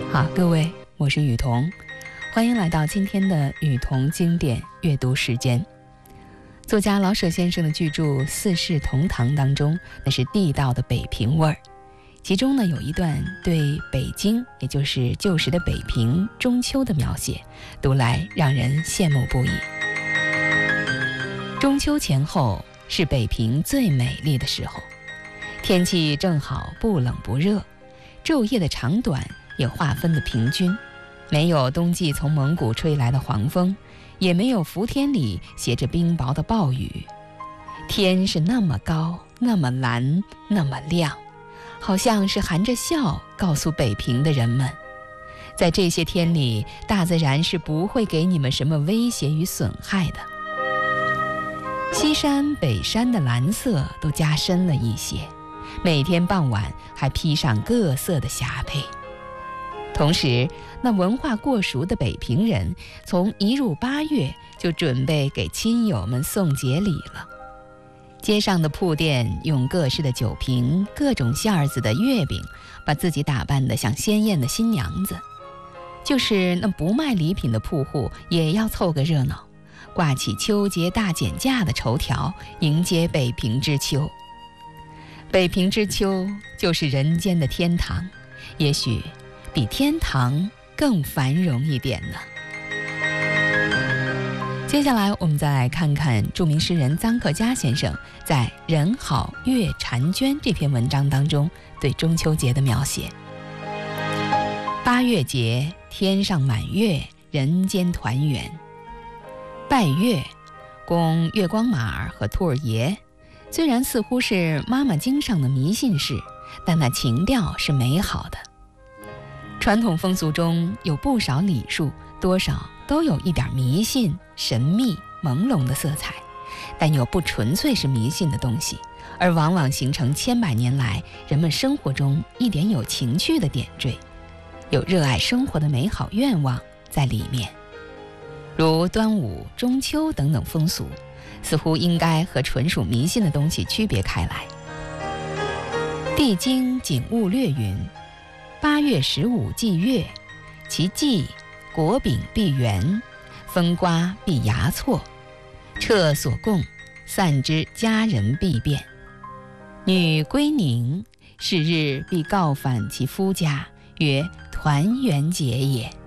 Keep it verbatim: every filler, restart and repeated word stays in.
好，各位，我是雨桐，欢迎来到今天的雨桐经典阅读时间。作家老舍先生的巨著《四世同堂》当中，那是地道的北平味儿。其中呢，有一段对北京，也就是旧时的北平中秋的描写，读来让人羡慕不已。中秋前后是北平最美丽的时候，天气正好不冷不热，昼夜的长短也划分得平均，没有冬季从蒙古吹来的黄风，也没有伏天里携着冰雹的暴雨。天是那么高，那么蓝，那么亮，好像是含着笑告诉北平的人们，在这些天里，大自然是不会给你们什么威胁与损害的。西山北山的蓝色都加深了一些，每天傍晚还披上各色的霞帔。同时，那文化过熟的北平人从一入八月就准备给亲友们送节礼了。街上的铺店用各式的酒瓶、各种馅儿子的月饼，把自己打扮得像鲜艳的新娘子。就是那不卖礼品的铺户也要凑个热闹，挂起秋节大减价的绸条，迎接北平之秋。北平之秋就是人间的天堂，也许比天堂更繁荣一点呢。接下来我们再来看看著名诗人臧克家先生在《人好月婵娟》这篇文章当中对中秋节的描写。八月节，天上满月，人间团圆。拜月，供月光马儿和兔儿爷，虽然似乎是妈妈经上的迷信事，但那情调是美好的。传统风俗中有不少礼数，多少都有一点迷信、神秘、朦胧的色彩，但又不纯粹是迷信的东西，而往往形成千百年来人们生活中一点有情趣的点缀，有热爱生活的美好愿望在里面。如端午、中秋等等风俗，似乎应该和纯属迷信的东西区别开来。地经景物略云：八月十五祭月，其祭果饼必圆，风瓜必芽错，彻所供，散之家人必变。女归宁，是日必告返其夫家，曰团圆节也。